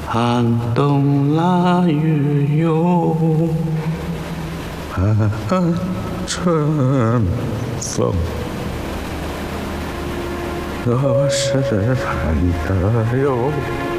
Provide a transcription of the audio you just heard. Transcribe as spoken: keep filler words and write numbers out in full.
寒冬腊月又寒春风，若是盼得有。